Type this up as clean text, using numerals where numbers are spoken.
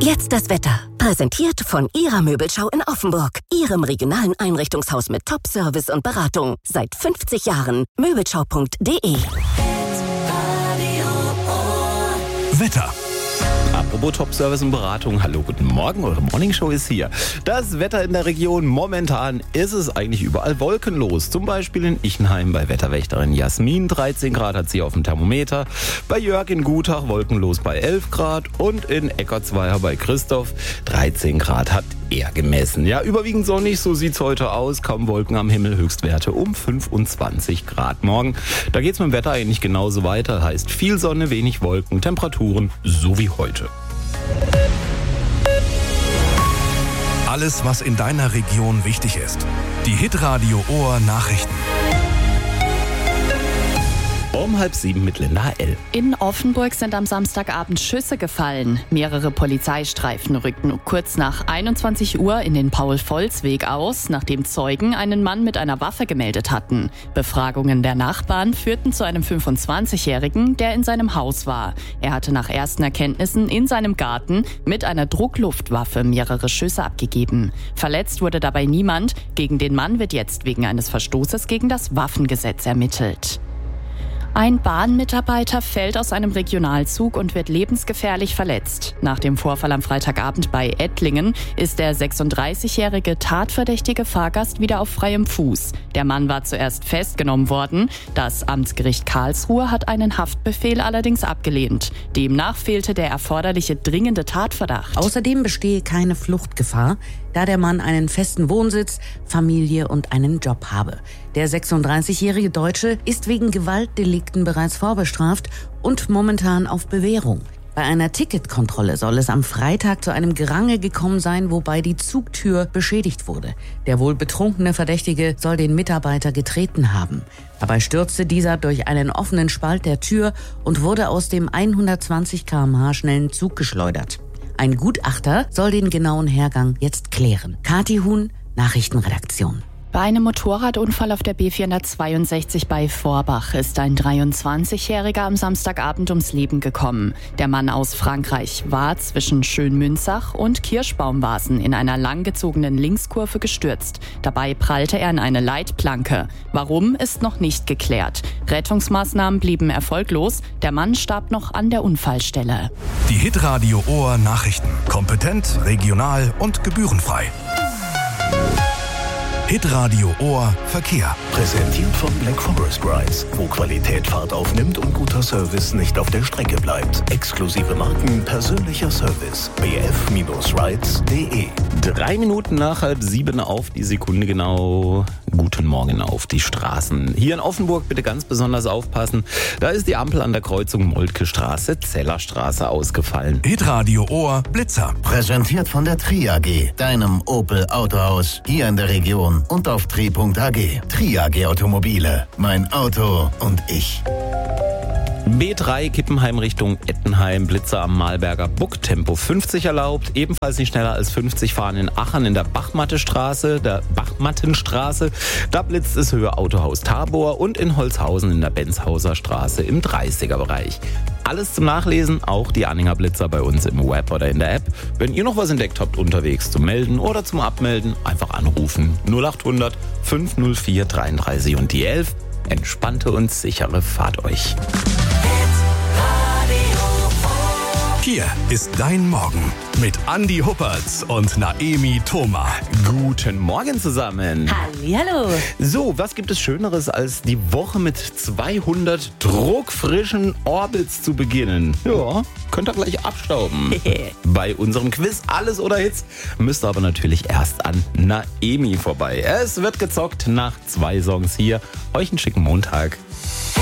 Jetzt das Wetter. Präsentiert von Ihrer Möbelschau in Offenburg. Ihrem regionalen Einrichtungshaus mit Top-Service und Beratung. Seit 50 Jahren. Möbelschau.de. Wetter. Apropos Top-Service und Beratung. Hallo, guten Morgen, eure Morningshow ist hier. Das Wetter in der Region. Momentan ist es eigentlich überall wolkenlos. Zum Beispiel in Ichenheim bei Wetterwächterin Jasmin. 13 Grad hat sie auf dem Thermometer. Bei Jörg in Gutach wolkenlos bei 11 Grad. Und in Eckartsweiher bei Christoph 13 Grad hat er gemessen. Ja, überwiegend sonnig, so sieht's heute aus. Kaum Wolken am Himmel, Höchstwerte um 25 Grad. Morgen, da geht's mit dem Wetter eigentlich genauso weiter. Heißt viel Sonne, wenig Wolken, Temperaturen so wie heute. Alles, was in deiner Region wichtig ist. Die Hitradio Ohr Nachrichten. Um 6:30 mit Linda L. In Offenburg sind am Samstagabend Schüsse gefallen. Mehrere Polizeistreifen rückten kurz nach 21 Uhr in den Paul-Volz-Weg aus, nachdem Zeugen einen Mann mit einer Waffe gemeldet hatten. Befragungen der Nachbarn führten zu einem 25-Jährigen, der in seinem Haus war. Er hatte nach ersten Erkenntnissen in seinem Garten mit einer Druckluftwaffe mehrere Schüsse abgegeben. Verletzt wurde dabei niemand. Gegen den Mann wird jetzt wegen eines Verstoßes gegen das Waffengesetz ermittelt. Ein Bahnmitarbeiter fällt aus einem Regionalzug und wird lebensgefährlich verletzt. Nach dem Vorfall am Freitagabend bei Ettlingen ist der 36-jährige tatverdächtige Fahrgast wieder auf freiem Fuß. Der Mann war zuerst festgenommen worden. Das Amtsgericht Karlsruhe hat einen Haftbefehl allerdings abgelehnt. Demnach fehlte der erforderliche dringende Tatverdacht. Außerdem bestehe keine Fluchtgefahr, da der Mann einen festen Wohnsitz, Familie und einen Job habe. Der 36-jährige Deutsche ist wegen Gewaltdelikten bereits vorbestraft und momentan auf Bewährung. Bei einer Ticketkontrolle soll es am Freitag zu einem Gerangel gekommen sein, wobei die Zugtür beschädigt wurde. Der wohl betrunkene Verdächtige soll den Mitarbeiter getreten haben. Dabei stürzte dieser durch einen offenen Spalt der Tür und wurde aus dem 120 km/h schnellen Zug geschleudert. Ein Gutachter soll den genauen Hergang jetzt klären. Kathi Huhn, Nachrichtenredaktion. Bei einem Motorradunfall auf der B462 bei Vorbach ist ein 23-Jähriger am Samstagabend ums Leben gekommen. Der Mann aus Frankreich war zwischen Schönmünzach und Kirschbaumwasen in einer langgezogenen Linkskurve gestürzt. Dabei prallte er an eine Leitplanke. Warum, ist noch nicht geklärt. Rettungsmaßnahmen blieben erfolglos. Der Mann starb noch an der Unfallstelle. Die Hitradio Ohr Nachrichten. Kompetent, regional und gebührenfrei. Hitradio Ohr Verkehr. Präsentiert von Black Forest Rides, wo Qualität Fahrt aufnimmt und guter Service nicht auf der Strecke bleibt. Exklusive Marken, persönlicher Service. bf-rides.de. 3 Minuten nach 7 auf die Sekunde genau. Guten Morgen auf die Straßen. Hier in Offenburg bitte ganz besonders aufpassen. Da ist die Ampel an der Kreuzung Moltke Straße, Zellerstraße ausgefallen. Hitradio Ohr Blitzer. Präsentiert von der Tri AG, deinem Opel Autohaus hier in der Region und auf tri.ag. Tri AG Automobile. Mein Auto und ich. B3 Kippenheim Richtung Ettenheim, Blitzer am Malberger Buck, Tempo 50 erlaubt, ebenfalls nicht schneller als 50 fahren in Aachen in der Bachmattenstraße. Da blitzt es Höhe Autohaus Tabor und in Holzhausen in der Benzhauser Straße im 30er Bereich. Alles zum Nachlesen, auch die Anhänger Blitzer bei uns im Web oder in der App. Wenn ihr noch was entdeckt habt unterwegs zum Melden oder zum Abmelden, einfach anrufen 0800 504 33 und die 11. Entspannte und sichere Fahrt euch. Hier ist dein Morgen mit Andi Huppertz und Naemi Thoma. Guten Morgen zusammen. Hallihallo. So, was gibt es Schöneres, als die Woche mit 200 druckfrischen Orbits zu beginnen? Ja, könnt ihr gleich abstauben. Bei unserem Quiz Alles oder Hits müsst ihr aber natürlich erst an Naemi vorbei. Es wird gezockt nach 2 Songs hier. Euch einen schicken Montag.